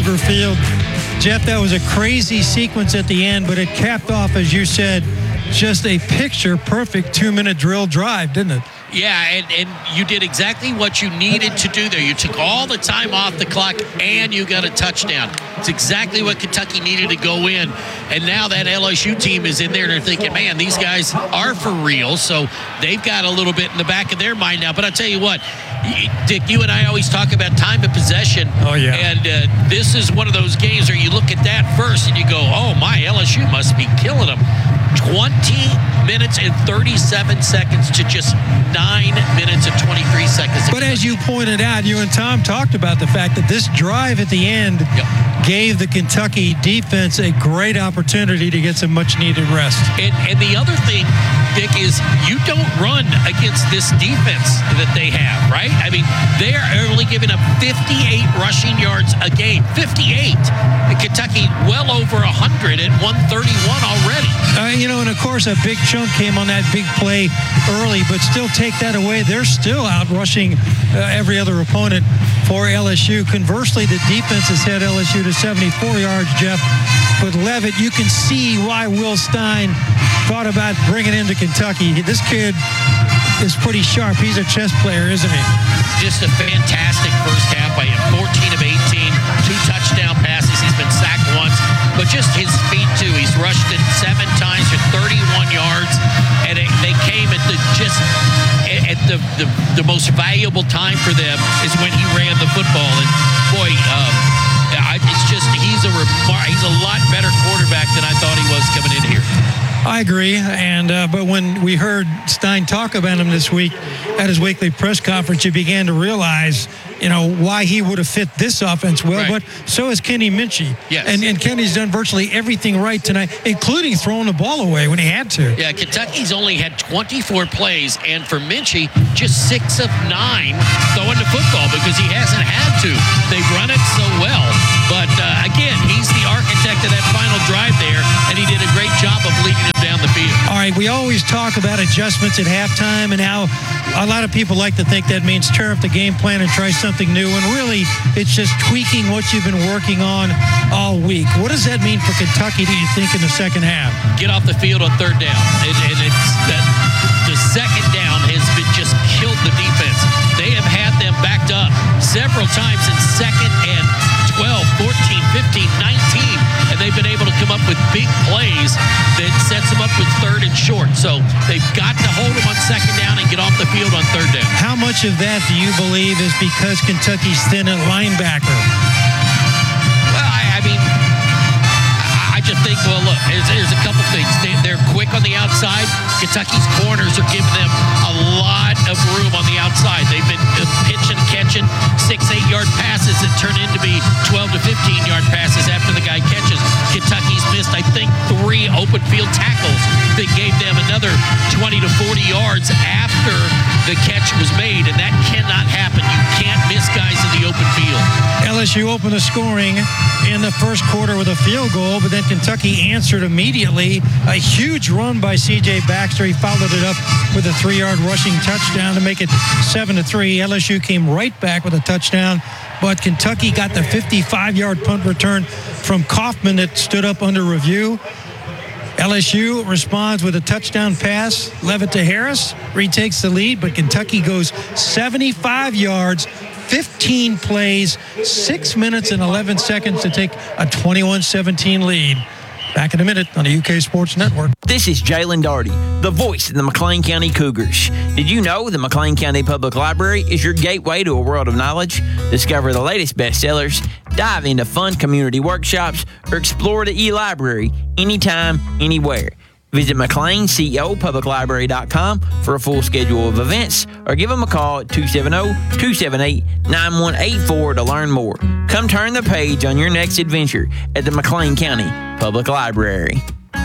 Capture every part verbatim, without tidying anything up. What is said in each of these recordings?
Kroger Field. Jeff, that was a crazy sequence at the end, but it capped off, as you said, just a picture-perfect two-minute drill drive, didn't it? Yeah, and, and you did exactly what you needed to do there. You took all the time off the clock, and you got a touchdown. It's exactly what Kentucky needed to go in. And now that L S U team is in there, and they're thinking, man, these guys are for real. So they've got a little bit in the back of their mind now. But I'll tell you what, Dick, you and I always talk about time of possession. Oh, yeah. And uh, this is one of those games where you look at that first, and you go, oh, my, L S U must be killing them. twenty minutes and thirty-seven seconds to just nine minutes and twenty-three seconds. But as you pointed out, you and Tom talked about the fact that this drive at the end yep. gave the Kentucky defense a great opportunity to get some much-needed rest. And, and the other thing, Dick, is you don't run against this defense that they have, right? I mean, they are only giving up fifty-eight rushing yards a game. fifty-eight. And Kentucky well over one hundred at one thirty-one already. Uh, you know, and of course, a big chunk came on that big play early, but still take that away. They're still out rushing uh, every other opponent for L S U. Conversely, the defense has had L S U to seventy-four yards, Jeff. But Leavitt, you can see why Will Stein thought about bringing him to Kentucky. This kid is pretty sharp. He's a chess player, isn't he? Just a fantastic first half by him. fourteen of eighteen, two touchdown passes. He's been sacked once, but just his feet, too. He's rushed it seven times for thirty-one yards, and it, they came at the just at the, the, the most valuable time for them is when he ran the football. And, boy, um, I, it's just he's a remar- he's a lot better quarterback than I thought he was coming in here. I agree, and uh, but when we heard Stein talk about him this week at his weekly press conference, you began to realize, you know, why he would have fit this offense well. Right. But so has Kenny Minchey. Yes. And, and Kenny's done virtually everything right tonight, including throwing the ball away when he had to. Yeah, Kentucky's only had twenty-four plays, and for Minchey, just six of nine throwing the football because he hasn't had to. They've run it so well. But, uh, again, he's the architect of that final drive there, and he did a great job of leading them down the field. All right, we always talk about adjustments at halftime and how a lot of people like to think that means tear up the game plan and try something new, and really it's just tweaking what you've been working on all week. What does that mean for Kentucky, do you think, in the second half? Get off the field on third down. And, and it's that the second down has been just killed the defense. They have had them backed up several times in second and twelve, fourteen, fifteen, nineteen, and they've been able to come up with big plays that sets them up with third and short. So they've got to hold them on second down and get off the field on third down. How much of that do you believe is because Kentucky's thin at linebacker? Well, I, I mean, I just think, well, look, there's, there's a couple things. They, they're quick on the outside. Kentucky's corners are giving them a lot of room on the outside. They've been pitching, catching six, eight-yard passes that turn into be twelve to fifteen-yard passes after the guy catches. Kentucky's missed, I think, three open field tackles that gave them another twenty to forty yards after the catch was made, and that cannot happen. You can't miss guys in the open field. L S U opened the scoring in the first quarter with a field goal, but then Kentucky answered immediately. A huge run by C J Baxter. He followed it up with a three-yard rushing touchdown to make it seven to three. L S U came right back with a touchdown, but Kentucky got the fifty-five-yard punt return from Kaufman that stood up under review. L S U responds with a touchdown pass. Leavitt to Harris retakes the lead, but Kentucky goes seventy-five yards, fifteen plays, six minutes and eleven seconds to take a twenty-one seventeen lead. Back in a minute on the U K Sports Network. This is Jalen Darty, the voice of the McLean County Cougars. Did you know the McLean County Public Library is your gateway to a world of knowledge? Discover the latest bestsellers, dive into fun community workshops, or explore the e-library anytime, anywhere. Visit McLean Co Public Library dot com for a full schedule of events, or give them a call at two seven zero, two seven eight, nine one eight four to learn more. Come turn the page on your next adventure at the McLean County Public Library.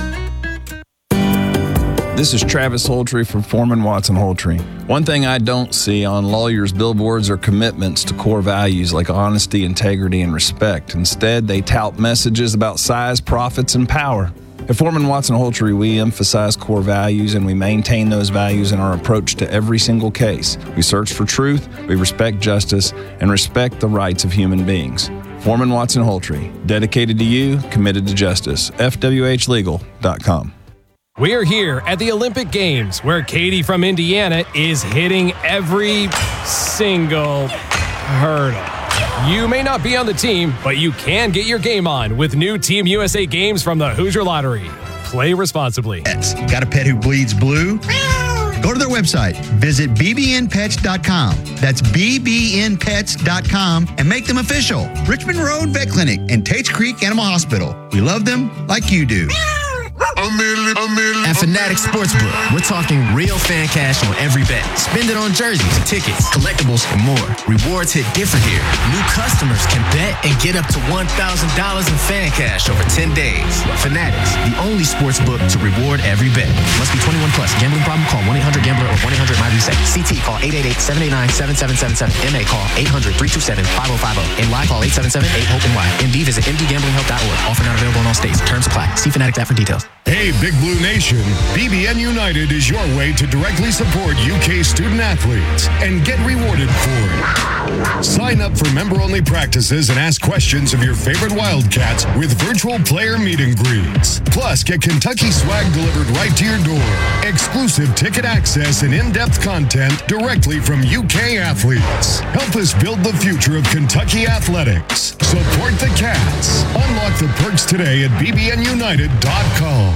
This is Travis Holtree from Foreman Watson Holtree. One thing I don't see on lawyers' billboards are commitments to core values like honesty, integrity, and respect. Instead, they tout messages about size, profits, and power. At Foreman Watson Holtree, we emphasize core values, and we maintain those values in our approach to every single case. We search for truth, we respect justice, and respect the rights of human beings. Foreman Watson Holtree, dedicated to you, committed to justice. F W H legal dot com. We're here at the Olympic Games, where Katie from Indiana is hitting every single hurdle. You may not be on the team, but you can get your game on with new Team U S A games from the Hoosier Lottery. Play responsibly. Pets. Got a pet who bleeds blue? Go to their website. Visit b b n pets dot com. That's b b n pets dot com and make them official. Richmond Road Vet Clinic and Tates Creek Animal Hospital. We love them like you do. At Fanatics Sportsbook, we're talking real fan cash on every bet. Spend it on jerseys, tickets, collectibles, and more. Rewards hit different here. New customers can bet and get up to one thousand dollars in fan cash over ten days. Fanatics, the only sportsbook to reward every bet. Must be twenty-one plus. Gambling problem? Call one eight hundred gambler or one eight hundred my reset. C T call eight eight eight, seven eight nine, seven seven seven seven. M A call eight hundred, three two seven, five oh five oh. And live call eight seven seven, eight hope and Y. M D visit m d gambling help dot org. Offer not available in all states. Terms apply. See Fanatics app for details. Hey, Big Blue Nation, B B N United is your way to directly support U K student athletes and get rewarded for it. Sign up for member-only practices and ask questions of your favorite Wildcats with virtual player meet and greets. Plus, get Kentucky swag delivered right to your door, exclusive ticket access and in-depth content directly from U K athletes. Help us build the future of Kentucky athletics. Support the Cats. Unlock the perks today at b b n united dot com.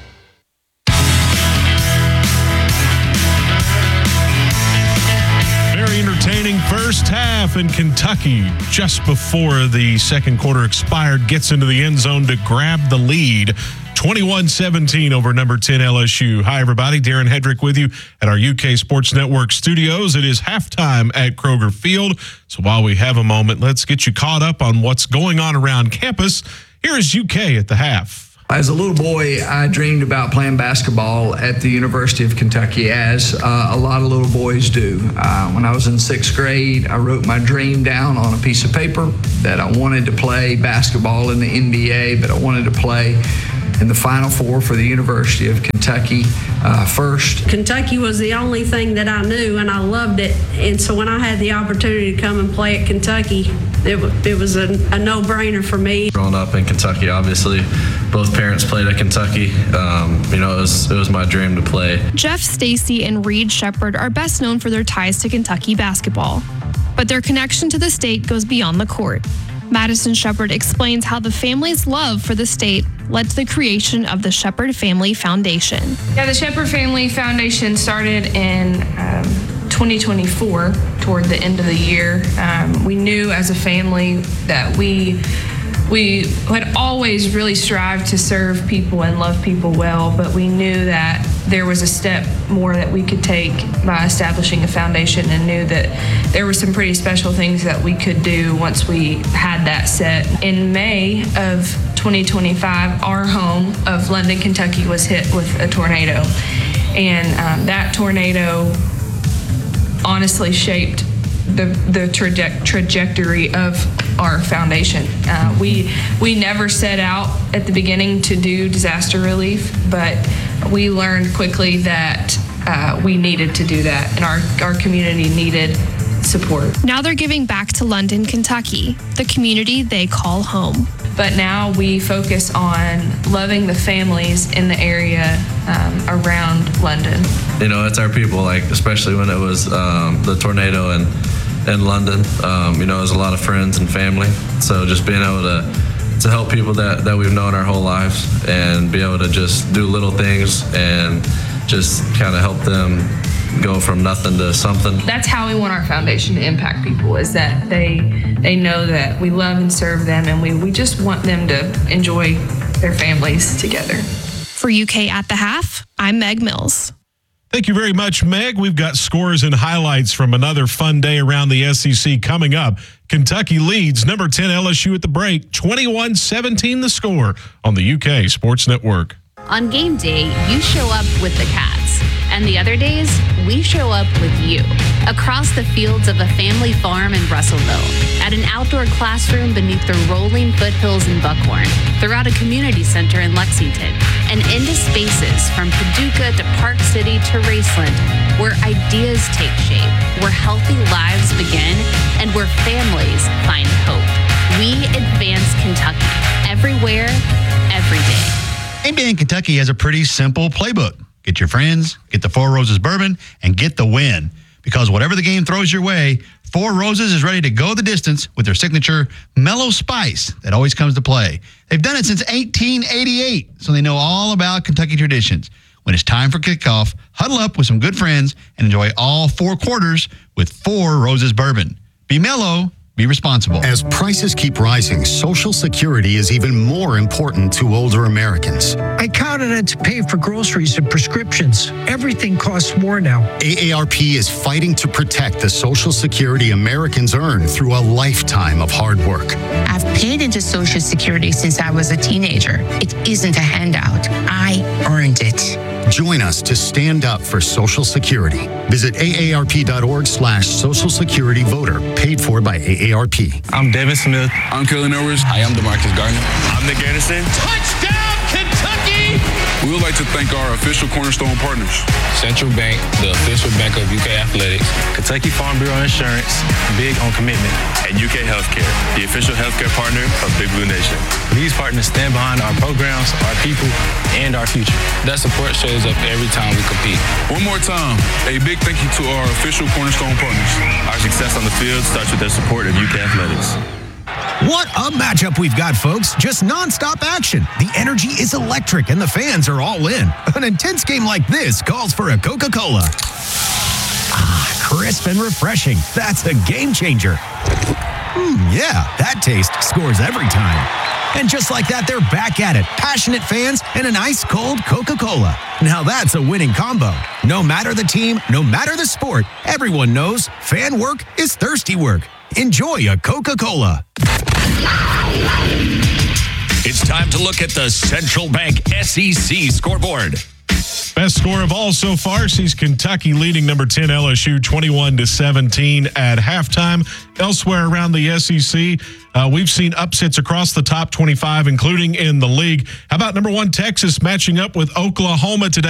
Very entertaining first half, and Kentucky, just before the second quarter expired, gets into the end zone to grab the lead. twenty-one seventeen over number ten L S U. Hi, everybody. Darren Hedrick with you at our U K Sports Network studios. It is halftime at Kroger Field. So while we have a moment, let's get you caught up on what's going on around campus. Here is U K at the half. As a little boy, I dreamed about playing basketball at the University of Kentucky, as uh, a lot of little boys do. Uh, when I was in sixth grade, I wrote my dream down on a piece of paper that I wanted to play basketball in the N B A, but I wanted to play in the Final Four for the University of Kentucky uh, first. Kentucky was the only thing that I knew, and I loved it. And so when I had the opportunity to come and play at Kentucky, it, it was a, a no-brainer for me. Growing up in Kentucky, obviously, both parents played at Kentucky. Um, you know, it was, it was my dream to play. Jeff Stacy and Reed Shepard are best known for their ties to Kentucky basketball, but their connection to the state goes beyond the court. Madison Shepard explains how the family's love for the state led to the creation of the Shepard Family Foundation. Yeah, the Shepard Family Foundation started in um, twenty twenty-four, toward the end of the year. Um, we knew as a family that we we had always really strived to serve people and love people well, but we knew that there was a step more that we could take by establishing a foundation, and knew that there were some pretty special things that we could do once we had that set. In May of twenty twenty-five, our home of London, Kentucky was hit with a tornado. And um, that tornado honestly shaped the, the traje- trajectory of our foundation. Uh, we we never set out at the beginning to do disaster relief, but we learned quickly that uh, we needed to do that, and our, our community needed support. Now they're giving back to London, Kentucky, the community they call home. But now we focus on loving the families in the area um, around London. You know, it's our people, like, especially when it was um, the tornado in, in London. Um, you know, it was a lot of friends and family. So just being able to to help people that, that we've known our whole lives, and be able to just do little things and just kind of help them go from nothing to something. That's how we want our foundation to impact people, is that they they know that we love and serve them, and we, we just want them to enjoy their families together. For U K at the Half, I'm Meg Mills. Thank you very much, Meg. We've got scores and highlights from another fun day around the S E C coming up. Kentucky leads number ten L S U at the break, twenty-one seventeen the score on the U K Sports Network. On game day, you show up with the Cats. And the other days, we show up with you. Across the fields of a family farm in Russellville, at an outdoor classroom beneath the rolling foothills in Buckhorn, throughout a community center in Lexington, and into spaces from Paducah to Park City to Raceland, where ideas take shape, where healthy lives begin, and where families find hope. We advance Kentucky everywhere, every day. A B N Kentucky has a pretty simple playbook. Get your friends, get the Four Roses bourbon, and get the win. Because whatever the game throws your way, Four Roses is ready to go the distance with their signature mellow spice that always comes to play. They've done it since eighteen eighty-eight, so they know all about Kentucky traditions. When it's time for kickoff, huddle up with some good friends and enjoy all four quarters with Four Roses bourbon. Be mellow. Be responsible. As prices keep rising, Social Security is even more important to older Americans. I count on it to pay for groceries and prescriptions. Everything costs more now. A A R P is fighting to protect the Social Security Americans earn through a lifetime of hard work. I've paid into Social Security since I was a teenager. It isn't a handout. I earned it. Join us to stand up for Social Security. Visit A A R P dot org slash Social Security Voter, paid for by A A R P. I'm Devin Smith. I'm Kellen Edwards. Hi, I'm DeMarcus Gardner. I'm Nick Anderson. Touchdown, Kentucky! We would like to thank our official Cornerstone partners. Central Bank, the official bank of U K Athletics. Kentucky Farm Bureau Insurance, big on commitment. And U K Healthcare, the official healthcare partner of Big Blue Nation. These partners stand behind our programs, our people, and our future. That support shows up every time we compete. One more time, a big thank you to our official Cornerstone partners. Our success on the field starts with their support of U K Athletics. What a matchup we've got, folks. Just nonstop action. The energy is electric and the fans are all in. An intense game like this calls for a Coca-Cola. Ah, crisp and refreshing. That's a game changer. Hmm, yeah, that taste scores every time. And just like that, they're back at it. Passionate fans and an ice-cold Coca-Cola. Now that's a winning combo. No matter the team, no matter the sport, everyone knows fan work is thirsty work. Enjoy a Coca-Cola. It's time to look at the Central Bank S E C scoreboard. Best score of all so far sees Kentucky leading number ten L S U twenty-one to seventeen at halftime. Elsewhere around the S E C, uh, we've seen upsets across the top twenty-five, including in the league. How about number one Texas matching up with Oklahoma today?